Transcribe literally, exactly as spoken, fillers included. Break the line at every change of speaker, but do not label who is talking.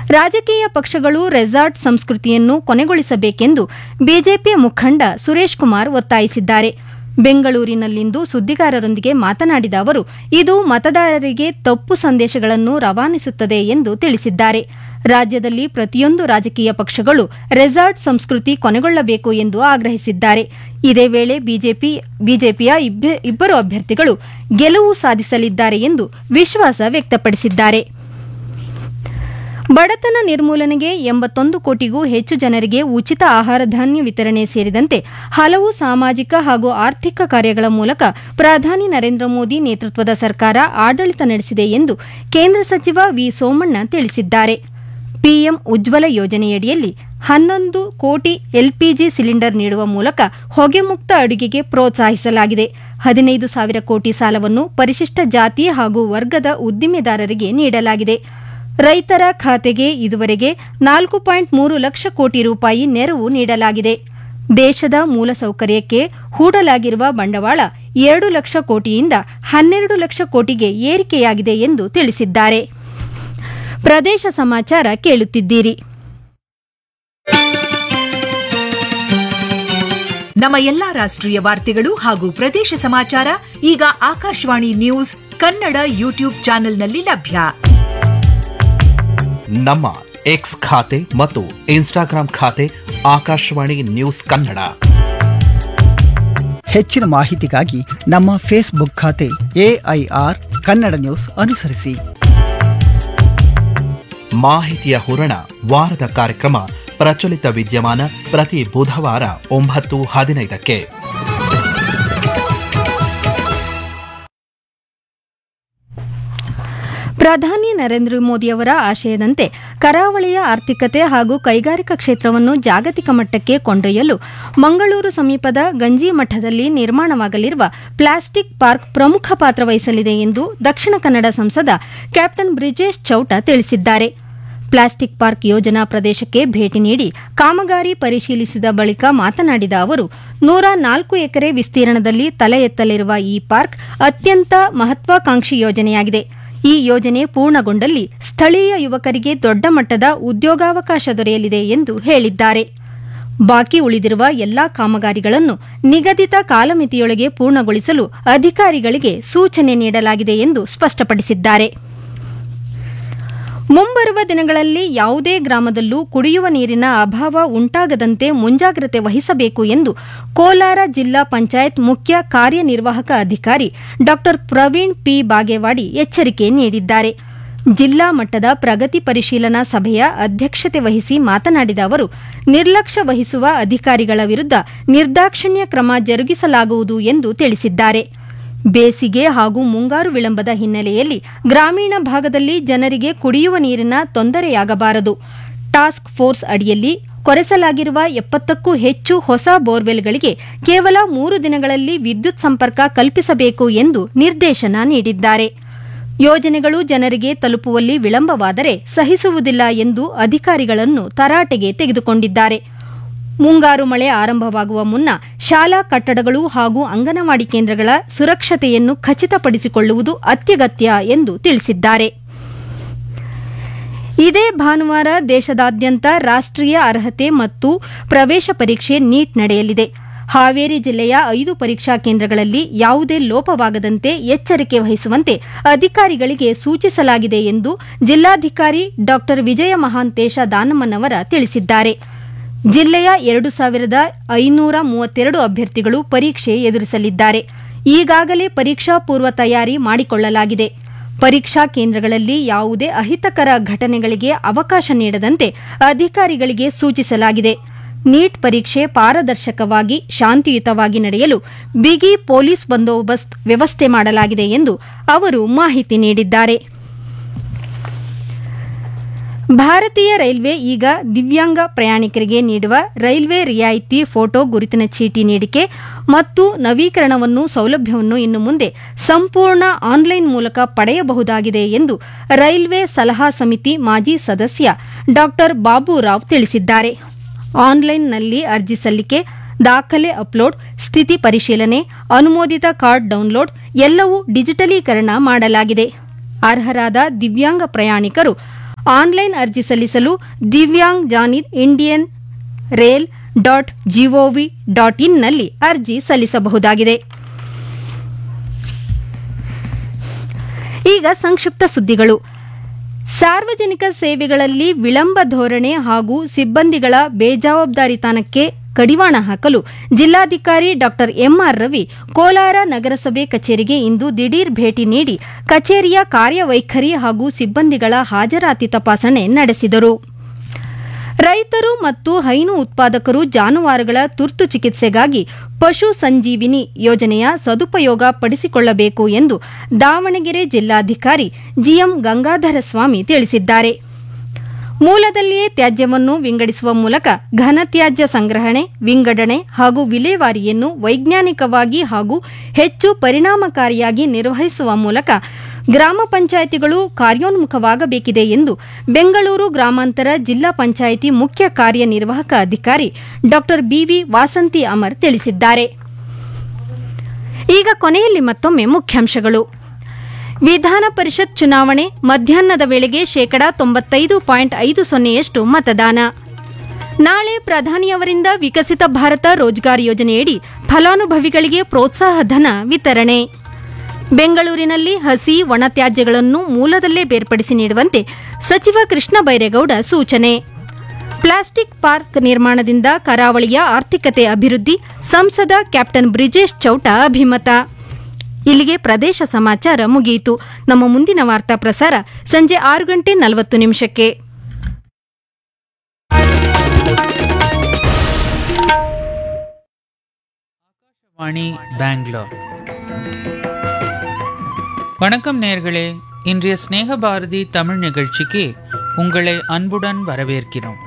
ರಾಜಕೀಯ ಪಕ್ಷಗಳು ರೆಸಾರ್ಟ್ ಸಂಸ್ಕೃತಿಯನ್ನು ಕೊನೆಗೊಳಿಸಬೇಕೆಂದು ಬಿಜೆಪಿ ಮುಖಂಡ ಸುರೇಶ್ ಕುಮಾರ್ ಒತ್ತಾಯಿಸಿದ್ದಾರೆ. ಬೆಂಗಳೂರಿನಲ್ಲಿಂದು ಸುದ್ದಿಗಾರರೊಂದಿಗೆ ಮಾತನಾಡಿದ ಅವರು, ಇದು ಮತದಾರರಿಗೆ ತಪ್ಪು ಸಂದೇಶಗಳನ್ನು ರವಾನಿಸುತ್ತದೆ ಎಂದು ತಿಳಿಸಿದ್ದಾರೆ. ರಾಜ್ಯದಲ್ಲಿ ಪ್ರತಿಯೊಂದು ರಾಜಕೀಯ ಪಕ್ಷಗಳು ರೆಸಾರ್ಟ್ ಸಂಸ್ಕೃತಿ ಕೊನೆಗೊಳ್ಳಬೇಕು ಎಂದು ಆಗ್ರಹಿಸಿದ್ದಾರೆ. ಇದೇ ವೇಳೆ ಬಿಜೆಪಿ ಬಿಜೆಪಿಯ ಇಬ್ಬರು ಅಭ್ಯರ್ಥಿಗಳು ಗೆಲುವು ಸಾಧಿಸಲಿದ್ದಾರೆ ಎಂದು ವಿಶ್ವಾಸ ವ್ಯಕ್ತಪಡಿಸಿದ್ದಾರೆ. ಬಡತನ ನಿರ್ಮೂಲನೆಗೆ ಎಂಬತ್ತೊಂದು ಕೋಟಿಗೂ ಹೆಚ್ಚು ಜನರಿಗೆ ಉಚಿತ ಆಹಾರ ಧಾನ್ಯ ವಿತರಣೆ ಸೇರಿದಂತೆ ಹಲವು ಸಾಮಾಜಿಕ ಹಾಗೂ ಆರ್ಥಿಕ ಕಾರ್ಯಗಳ ಮೂಲಕ ಪ್ರಧಾನಿ ನರೇಂದ್ರ ಮೋದಿ ನೇತೃತ್ವದ ಸರ್ಕಾರ ಆಡಳಿತ ನಡೆಸಿದೆ ಎಂದು ಕೇಂದ್ರ ಸಚಿವ ವಿ ಸೋಮಣ್ಣ ತಿಳಿಸಿದ್ದಾರೆ. ಪಿಎಂ ಉಜ್ವಲ ಯೋಜನೆಯಡಿಯಲ್ಲಿ ಹನ್ನೊಂದು ಕೋಟಿ ಎಲ್ಪಿಜಿ ಸಿಲಿಂಡರ್ ನೀಡುವ ಮೂಲಕ ಹೊಗೆ ಮುಕ್ತ ಅಡುಗೆಗೆ ಪ್ರೋತ್ಸಾಹಿಸಲಾಗಿದೆ. ಹದಿನೈದು ಸಾವಿರ ಕೋಟಿ ಸಾಲವನ್ನು ಪರಿಶಿಷ್ಟ ಜಾತಿ ಹಾಗೂ ವರ್ಗದ ಉದ್ದಿಮೆದಾರರಿಗೆ ನೀಡಲಾಗಿದೆ. ರೈತರ ಖಾತೆಗೆ ಇದುವರೆಗೆ ನಾಲ್ಕು ಪಾಯಿಂಟ್ ಮೂರು ಲಕ್ಷ ಕೋಟಿ ರೂಪಾಯಿ ನೆರವು ನೀಡಲಾಗಿದೆ. ದೇಶದ ಮೂಲಸೌಕರ್ಯಕ್ಕೆ ಹೂಡಲಾಗಿರುವ ಬಂಡವಾಳ ಎರಡು ಲಕ್ಷ ಕೋಟಿಯಿಂದ ಹನ್ನೆರಡು ಲಕ್ಷ ಕೋಟಿಗೆ ಏರಿಕೆಯಾಗಿದೆ ಎಂದು ತಿಳಿಸಿದ್ದಾರೆ. ಪ್ರದೇಶ ಸಮಾಚಾರ ಕೇಳುತ್ತಿದ್ದೀರಿ.
ನಮ್ಮ ಎಲ್ಲಾ ರಾಷ್ಟ್ರೀಯ ವಾರ್ತೆಗಳು ಹಾಗೂ ಪ್ರದೇಶ ಸಮಾಚಾರ ಈಗ ಆಕಾಶವಾಣಿ ನ್ಯೂಸ್ ಕನ್ನಡ ಯೂಟ್ಯೂಬ್ ಚಾನೆಲ್ನಲ್ಲಿ ಲಭ್ಯ.
ನಮ್ಮ ಎಕ್ಸ್ ಖಾತೆ ಮತ್ತು ಇನ್ಸ್ಟಾಗ್ರಾಂ ಖಾತೆ ಆಕಾಶವಾಣಿ ನ್ಯೂಸ್ ಕನ್ನಡ.
ಹೆಚ್ಚಿನ ಮಾಹಿತಿಗಾಗಿ ನಮ್ಮ ಫೇಸ್ಬುಕ್ ಖಾತೆ ಎಐಆರ್ ಕನ್ನಡ ನ್ಯೂಸ್ ಅನುಸರಿಸಿ.
ಮಾಹಿತಿಯ ಹೂರಣ ವಾರದ ಕಾರ್ಯಕ್ರಮ ಪ್ರಚಲಿತ ವಿದ್ಯಮಾನ ಪ್ರತಿ ಬುಧವಾರ ಒಂಬತ್ತು ಹದಿನೈದಕ್ಕೆ.
ಪ್ರಧಾನಿ ನರೇಂದ್ರ ಮೋದಿಯವರ ಆಶಯದಂತೆ ಕರಾವಳಿಯ ಆರ್ಥಿಕತೆ ಹಾಗೂ ಕೈಗಾರಿಕಾ ಕ್ಷೇತ್ರವನ್ನು ಜಾಗತಿಕ ಮಟ್ಟಕ್ಕೆ ಕೊಂಡೊಯ್ಯಲು ಮಂಗಳೂರು ಸಮೀಪದ ಗಂಜಿಮಠದಲ್ಲಿ ನಿರ್ಮಾಣವಾಗಲಿರುವ ಪ್ಲಾಸ್ಟಿಕ್ ಪಾರ್ಕ್ ಪ್ರಮುಖ ಪಾತ್ರ ವಹಿಸಲಿದೆ ಎಂದು ದಕ್ಷಿಣ ಕನ್ನಡ ಸಂಸದ ಕ್ಯಾಪ್ಟನ್ ಬ್ರಿಜೇಶ್ ಚೌಟ ತಿಳಿಸಿದ್ದಾರೆ. ಪ್ಲಾಸ್ಟಿಕ್ ಪಾರ್ಕ್ ಯೋಜನಾ ಪ್ರದೇಶಕ್ಕೆ ಭೇಟಿ ನೀಡಿ ಕಾಮಗಾರಿ ಪರಿಶೀಲಿಸಿದ ಬಳಿಕ ಮಾತನಾಡಿದ ಅವರು, ನೂರ ನಾಲ್ಕು ಎಕರೆ ವಿಸ್ತೀರ್ಣದಲ್ಲಿ ತಲೆ ಎತ್ತಲಿರುವ ಈ ಪಾರ್ಕ್ ಅತ್ಯಂತ ಮಹತ್ವಾಕಾಂಕ್ಷಿ ಯೋಜನೆಯಾಗಿದೆ. ಈ ಯೋಜನೆ ಪೂರ್ಣಗೊಂಡಲ್ಲಿ ಸ್ಥಳೀಯ ಯುವಕರಿಗೆ ದೊಡ್ಡ ಮಟ್ಟದ ಉದ್ಯೋಗಾವಕಾಶ ದೊರೆಯಲಿದೆ ಎಂದು ಹೇಳಿದ್ದಾರೆ. ಬಾಕಿ ಉಳಿದಿರುವ ಎಲ್ಲಾ ಕಾಮಗಾರಿಗಳನ್ನು ನಿಗದಿತ ಕಾಲಮಿತಿಯೊಳಗೆ ಪೂರ್ಣಗೊಳಿಸಲು ಅಧಿಕಾರಿಗಳಿಗೆ ಸೂಚನೆ ನೀಡಲಾಗಿದೆ ಎಂದು ಸ್ಪಷ್ಟಪಡಿಸಿದ್ದಾರೆ. ಮುಂಬರುವ ದಿನಗಳಲ್ಲಿ ಯಾವುದೇ ಗ್ರಾಮದಲ್ಲೂ ಕುಡಿಯುವ ನೀರಿನ ಅಭಾವ ಉಂಟಾಗದಂತೆ ಮುಂಜಾಗ್ರತೆ ವಹಿಸಬೇಕು ಎಂದು ಕೋಲಾರ ಜಿಲ್ಲಾ ಪಂಚಾಯತ್ ಮುಖ್ಯ ಕಾರ್ಯನಿರ್ವಾಹಕ ಅಧಿಕಾರಿ ಡಾ ಪ್ರವೀಣ್ ಪಿ ಬಾಗೇವಾಡಿ ಎಚ್ಚರಿಕೆ ನೀಡಿದ್ದಾರೆ. ಜಿಲ್ಲಾ ಮಟ್ಟದ ಪ್ರಗತಿ ಪರಿಶೀಲನಾ ಸಭೆಯ ಅಧ್ಯಕ್ಷತೆ ವಹಿಸಿ ಮಾತನಾಡಿದ ಅವರು, ನಿರ್ಲಕ್ಷ್ಯ ವಹಿಸುವ ಅಧಿಕಾರಿಗಳ ವಿರುದ್ಧ ನಿರ್ದಾಕ್ಷಿಣ್ಯ ಕ್ರಮ ಜರುಗಿಸಲಾಗುವುದು ಎಂದು ತಿಳಿಸಿದ್ದಾರೆ. ಬೇಸಿಗೆ ಹಾಗೂ ಮುಂಗಾರು ವಿಳಂಬದ ಹಿನ್ನೆಲೆಯಲ್ಲಿ ಗ್ರಾಮೀಣ ಭಾಗದಲ್ಲಿ ಜನರಿಗೆ ಕುಡಿಯುವ ನೀರಿನ ತೊಂದರೆಯಾಗಬಾರದು. ಟಾಸ್ಕ್ ಫೋರ್ಸ್ ಅಡಿಯಲ್ಲಿ ಕೊರೆಸಲಾಗಿರುವ ಎಪ್ಪತ್ತಕ್ಕೂ ಹೆಚ್ಚು ಹೊಸ ಬೋರ್ವೆಲ್ಗಳಿಗೆ ಕೇವಲ ಮೂರು ದಿನಗಳಲ್ಲಿ ವಿದ್ಯುತ್ ಸಂಪರ್ಕ ಕಲ್ಪಿಸಬೇಕು ಎಂದು ನಿರ್ದೇಶನ ನೀಡಿದ್ದಾರೆ. ಯೋಜನೆಗಳು ಜನರಿಗೆ ತಲುಪುವಲ್ಲಿ ವಿಳಂಬವಾದರೆ ಸಹಿಸುವುದಿಲ್ಲ ಎಂದು ಅಧಿಕಾರಿಗಳನ್ನು ತರಾಟೆಗೆ ತೆಗೆದುಕೊಂಡಿದ್ದಾರೆ. ಮುಂಗಾರು ಮಳೆ ಆರಂಭವಾಗುವ ಮುನ್ನ ಶಾಲಾ ಕಟ್ಟಡಗಳು ಹಾಗೂ ಅಂಗನವಾಡಿ ಕೇಂದ್ರಗಳ ಸುರಕ್ಷತೆಯನ್ನು ಖಚಿತಪಡಿಸಿಕೊಳ್ಳುವುದು ಅತ್ಯಗತ್ಯ ಎಂದು ತಿಳಿಸಿದ್ದಾರೆ. ಇದೇ ಭಾನುವಾರ ದೇಶದಾದ್ಯಂತ ರಾಷ್ಟ್ರೀಯ ಅರ್ಹತೆ ಮತ್ತು ಪ್ರವೇಶ ಪರೀಕ್ಷೆ ನೀಟ್ ನಡೆಯಲಿದೆ. ಹಾವೇರಿ ಜಿಲ್ಲೆಯ ಐದು ಪರೀಕ್ಷಾ ಕೇಂದ್ರಗಳಲ್ಲಿ ಯಾವುದೇ ಲೋಪವಾಗದಂತೆ ಎಚ್ಚರಿಕೆ ವಹಿಸುವಂತೆ ಅಧಿಕಾರಿಗಳಿಗೆ ಸೂಚಿಸಲಾಗಿದೆ ಎಂದು ಜಿಲ್ಲಾಧಿಕಾರಿ ಡಾ ವಿಜಯ ಮಹಾಂತೇಶ ದಾನಮ್ಮನವರ ತಿಳಿಸಿದ್ದಾರೆ. ಜಿಲ್ಲೆಯ ಎರಡು ಸಾವಿರದ ಐನೂರ ಮೂವತ್ತೆರಡು ಅಭ್ಯರ್ಥಿಗಳು ಪರೀಕ್ಷೆ ಎದುರಿಸಲಿದ್ದಾರೆ. ಈಗಾಗಲೇ ಪರೀಕ್ಷಾ ಪೂರ್ವ ತಯಾರಿ ಮಾಡಿಕೊಳ್ಳಲಾಗಿದೆ. ಪರೀಕ್ಷಾ ಕೇಂದ್ರಗಳಲ್ಲಿ ಯಾವುದೇ ಅಹಿತಕರ ಘಟನೆಗಳಿಗೆ ಅವಕಾಶ ನೀಡದಂತೆ ಅಧಿಕಾರಿಗಳಿಗೆ ಸೂಚಿಸಲಾಗಿದೆ. ನೀಟ್ ಪರೀಕ್ಷೆ ಪಾರದರ್ಶಕವಾಗಿ ಶಾಂತಿಯುತವಾಗಿ ನಡೆಯಲು ಬಿಗಿ ಪೊಲೀಸ್ ಬಂದೋಬಸ್ತ್ ವ್ಯವಸ್ಥೆ ಮಾಡಲಾಗಿದೆ ಎಂದು ಅವರು ಮಾಹಿತಿ ನೀಡಿದ್ದಾರೆ. ಭಾರತೀಯ ರೈಲ್ವೆ ಈಗ ದಿವ್ಯಾಂಗ ಪ್ರಯಾಣಿಕರಿಗೆ ನೀಡುವ ರೈಲ್ವೆ ರಿಯಾಯಿತಿ ಫೋಟೋ ಗುರುತಿನ ಚೀಟಿ ನೀಡಿಕೆ ಮತ್ತು ನವೀಕರಣವನ್ನು ಸೌಲಭ್ಯವನ್ನು ಇನ್ನು ಮುಂದೆ ಸಂಪೂರ್ಣ ಆನ್ಲೈನ್ ಮೂಲಕ ಪಡೆಯಬಹುದಾಗಿದೆ ಎಂದು ರೈಲ್ವೆ ಸಲಹಾ ಸಮಿತಿ ಮಾಜಿ ಸದಸ್ಯ ಡಾ ಬಾಬುರಾವ್ ತಿಳಿಸಿದ್ದಾರೆ. ಆನ್ಲೈನ್ನಲ್ಲಿ ಅರ್ಜಿ ಸಲ್ಲಿಕೆ, ದಾಖಲೆ ಅಪ್ಲೋಡ್, ಸ್ಥಿತಿ ಪರಿಶೀಲನೆ, ಅನುಮೋದಿತ ಕಾರ್ಡ್ ಡೌನ್ಲೋಡ್ ಎಲ್ಲವೂ ಡಿಜಿಟಲೀಕರಣ ಮಾಡಲಾಗಿದೆ. ಅರ್ಹರಾದ ದಿವ್ಯಾಂಗ ಪ್ರಯಾಣಿಕರು ಆನ್ಲೈನ್ ಅರ್ಜಿ ಸಲ್ಲಿಸಲು Divyang ಜಾನಿದ್ Indian rail dot gov dot ಇನ್ನಲ್ಲಿ ಅರ್ಜಿ ಸಲ್ಲಿಸಬಹುದಾಗಿದೆ. ಈಗ ಸಂಕ್ಷಿಪ್ತ ಸುದ್ದಿಗಳು. ಸಾರ್ವಜನಿಕ ಸೇವೆಗಳಲ್ಲಿ ವಿಳಂಬ ಧೋರಣೆ ಹಾಗೂ ಸಿಬ್ಬಂದಿಗಳ ಬೇಜವಾಬ್ದಾರಿತನಕ್ಕೆ ಕಡಿವಾಣ ಹಾಕಲು ಜಿಲ್ಲಾಧಿಕಾರಿ ಡಾ ಎಂಆರ್ ರವಿ ಕೋಲಾರ ನಗರಸಭೆ ಕಚೇರಿಗೆ ಇಂದು ದಿಢೀರ್ ಭೇಟಿ ನೀಡಿ ಕಚೇರಿಯ ಕಾರ್ಯವೈಖರಿ ಹಾಗೂ ಸಿಬ್ಬಂದಿಗಳ ಹಾಜರಾತಿ ತಪಾಸಣೆ ನಡೆಸಿದರು. ರೈತರು ಮತ್ತು ಹೈನು ಉತ್ಪಾದಕರು ಜಾನುವಾರುಗಳ ತುರ್ತು ಚಿಕಿತ್ಸೆಗಾಗಿ ಪಶು ಸಂಜೀವಿನಿ ಯೋಜನೆಯ ಸದುಪಯೋಗ ಪಡಿಸಿಕೊಳ್ಳಬೇಕು ಎಂದು ದಾವಣಗೆರೆ ಜಿಲ್ಲಾಧಿಕಾರಿ ಜಿಎಂ ಗಂಗಾಧರ ಸ್ವಾಮಿ ತಿಳಿಸಿದ್ದಾರೆ. ಮೂಲದಲ್ಲಿಯೇ ತ್ಯಾಜ್ಯವನ್ನು ವಿಂಗಡಿಸುವ ಮೂಲಕ ಘನತ್ಯಾಜ್ಯ ಸಂಗ್ರಹಣೆ, ವಿಂಗಡಣೆ ಹಾಗೂ ವಿಲೇವಾರಿಯನ್ನು ವೈಜ್ಞಾನಿಕವಾಗಿ ಹಾಗೂ ಹೆಚ್ಚು ಪರಿಣಾಮಕಾರಿಯಾಗಿ ನಿರ್ವಹಿಸುವ ಮೂಲಕ ಗ್ರಾಮ ಪಂಚಾಯಿತಿಗಳು ಕಾರ್ಯೋನ್ಮುಖವಾಗಬೇಕಿದೆ ಎಂದು ಬೆಂಗಳೂರು ಗ್ರಾಮಾಂತರ ಜಿಲ್ಲಾ ಪಂಚಾಯಿತಿ ಮುಖ್ಯ ಕಾರ್ಯನಿರ್ವಾಹಕ ಅಧಿಕಾರಿ ಡಾ ಬಿವಿ ವಾಸಂತಿ ಅಮರ್ ತಿಳಿಸಿದ್ದಾರೆ. ಈಗ ಕೊನೆಯಲ್ಲಿ ಮತ್ತೊಮ್ಮೆ ಮುಖ್ಯಾಂಶಗಳು. ವಿಧಾನ ಪರಿಷತ್ ಚುನಾವಣೆ ಮಧ್ಯಾಹ್ನದ ವೇಳೆಗೆ ಶೇಕಡಾ ತೊಂಬತ್ತೈದು ಪಾಯಿಂಟ್ ಐದು ಸೊನ್ನೆಯಷ್ಟು ಮತದಾನ. ನಾಳೆ ಪ್ರಧಾನಿಯವರಿಂದ ವಿಕಸಿತ ಭಾರತ ರೋಜ್ಗಾರ್ ಯೋಜನೆಯಡಿ ಫಲಾನುಭವಿಗಳಿಗೆ ಪ್ರೋತ್ಸಾಹ ಧನ ವಿತರಣೆ. ಬೆಂಗಳೂರಿನಲ್ಲಿ ಹಸಿ ಒಣತ್ಯಾಜ್ಯಗಳನ್ನು ಮೂಲದಲ್ಲೇ ಬೇರ್ಪಡಿಸಿ ನೀಡುವಂತೆ ಸಚಿವ ಕೃಷ್ಣ ಬೈರೇಗೌಡ ಸೂಚನೆ. ಪ್ಲಾಸ್ಟಿಕ್ ಪಾರ್ಕ್ ನಿರ್ಮಾಣದಿಂದ ಕರಾವಳಿಯ ಆರ್ಥಿಕತೆ ಅಭಿವೃದ್ಧಿ, ಸಂಸದ ಕ್ಯಾಪ್ಟನ್ ಬ್ರಿಜೇಶ್ ಚೌಟ ಅಭಿಮತ. ಇಲ್ಲಿಗೆ ಪ್ರದೇಶ ಸಮಾಚಾರ ಮುಗಿಯಿತು. ನಮ್ಮ ಮುಂದಿನ ವಾರ್ತಾ ಪ್ರಸಾರ ಸಂಜೆ ಆರು ಗಂಟೆ ನಲವತ್ತು ನಿಮಿಷಕ್ಕೆ.
வாணி பெங்களூர். வணக்கம் நேயர்களே, இன்றைய ஸ்நேக பாரதி தமிழ் நிகழ்ச்சிக்கு உங்களை அன்புடன் வரவேற்கிறோம்.